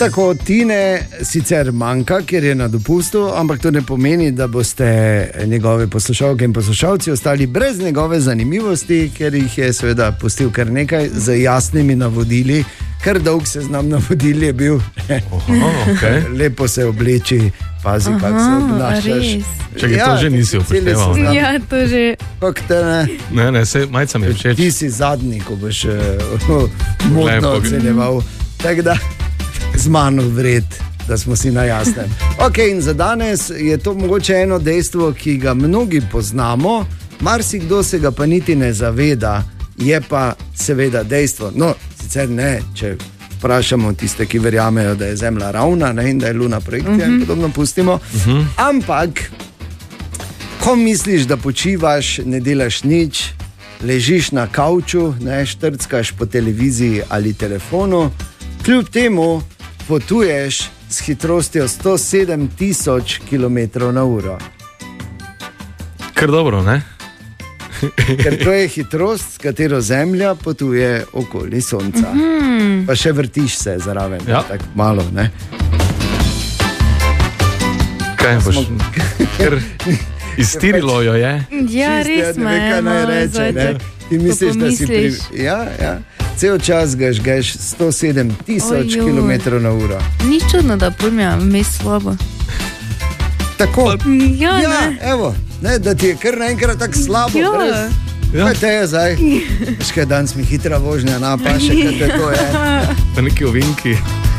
Tako, Tine sicer manjka, ker je na dopustu, ampak to ne pomeni, da boste njegove poslušalke in poslušalci ostali brez njegove zanimivosti, ker jih je seveda pustil kar nekaj z jasnimi navodili. Kar dolg seznam navodil je bil. Okay. Lepo se obleči, pazi, kako se obnašaš. Čakaj, to že nisi upošteval. Ja, to že. Kako te ne? Ne, majca mi je všeč. Ti si zadnji, ko boš modno ocenjeval. Tako da z mano vred, da smo si na jasnem. Ok, in za danes je to mogoče eno dejstvo, ki ga mnogi poznamo, marsikdo se ga pa niti ne zaveda, je pa seveda dejstvo. No, sicer ne, če vprašamo tiste, ki verjamejo, da je Zemlja ravna, ne, in da je Luna projekcija in podobno pustimo. Ampak, ko misliš, da počivaš, ne delaš nič, ležiš na kavču, ne, štrckaš po televiziji ali telefonu, kljub temu potuješ s hitrostjo 107.000 km/h. Kar dobro, ne? Ker to je hitrost, s katero Zemlja potuje okoli Sonca. Pa še vrtiš se zraven, tako malo, ne? Kaj boš? Ker iztirilo jo je. Ja, res me je. Ne reče, ne? Ti misliš, da si ja. Cel čas ga žgeš 107.000 km/h. Ni čudno, da pojmja mes slabo. Tako. Ja, evo. Ne, da ti je kar naenkrat tako slabo. Kaj te je zdaj? Veš kaj, danes mi hitra vožnja napaše, kaj te to je. Pa neki ovinki.